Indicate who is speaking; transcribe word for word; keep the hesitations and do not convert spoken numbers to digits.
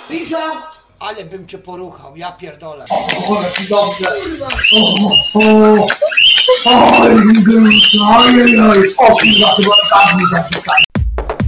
Speaker 1: Cisza!
Speaker 2: Ale bym cię poruchał, ja pierdolę.
Speaker 1: O, ci dobrze.
Speaker 2: Kurwa!
Speaker 1: O, o, oj, oj, oj, o kurwa, chyba tak mi zapisać.